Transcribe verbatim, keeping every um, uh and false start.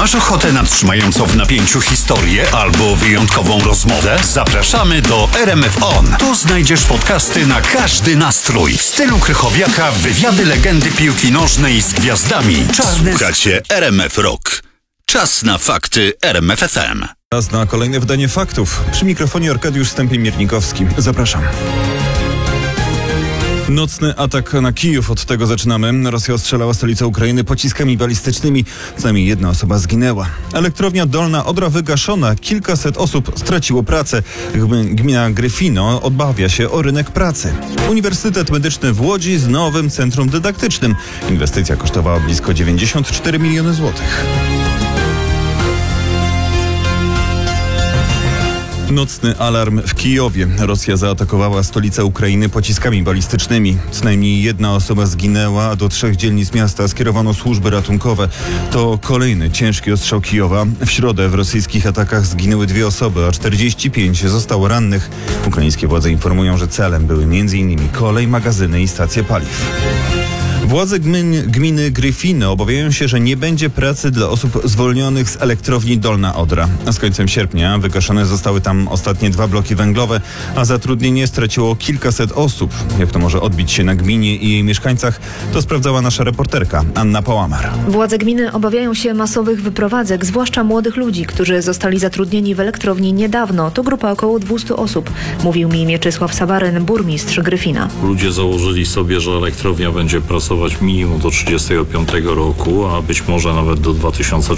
Masz ochotę na trzymającą w napięciu historię albo wyjątkową rozmowę? Zapraszamy do R M F On. Tu znajdziesz podcasty na każdy nastrój. W stylu Krychowiaka wywiady legendy piłki nożnej z gwiazdami. Czarny... Słuchacie R M F Rock. Czas na fakty R M F F M. Czas na kolejne wydanie faktów. Przy mikrofonie Arkadiusz Stępień-Miernikowski. Zapraszam. Nocny atak na Kijów, od tego zaczynamy. Rosja ostrzelała stolicę Ukrainy pociskami balistycznymi. Co najmniej jedna osoba zginęła. Elektrownia Dolna Odra wygaszona. Kilkaset osób straciło pracę. Gmina Gryfino obawia się o rynek pracy. Uniwersytet Medyczny w Łodzi z nowym centrum dydaktycznym. Inwestycja kosztowała blisko dziewięćdziesiąt cztery miliony złotych. Nocny alarm w Kijowie. Rosja zaatakowała stolicę Ukrainy pociskami balistycznymi. Co najmniej jedna osoba zginęła, a do trzech dzielnic miasta skierowano służby ratunkowe. To kolejny ciężki ostrzał Kijowa. W środę w rosyjskich atakach zginęły dwie osoby, a czterdzieści pięć zostało rannych. Ukraińskie władze informują, że celem były między innymi kolej, magazyny i stacje paliw. Władze gminy, gminy Gryfino obawiają się, że nie będzie pracy dla osób zwolnionych z elektrowni Dolna Odra. A z końcem sierpnia wygaszone zostały tam ostatnie dwa bloki węglowe, a zatrudnienie straciło kilkaset osób. Jak to może odbić się na gminie i jej mieszkańcach, to sprawdzała nasza reporterka Anna Pałamar. Władze gminy obawiają się masowych wyprowadzek, zwłaszcza młodych ludzi, którzy zostali zatrudnieni w elektrowni niedawno. To grupa około dwieście osób, mówił mi Mieczysław Sawaryn, burmistrz Gryfina. Ludzie założyli sobie, że elektrownia będzie pracować minimum do trzydziestego piątego roku, a być może nawet do dwa tysiące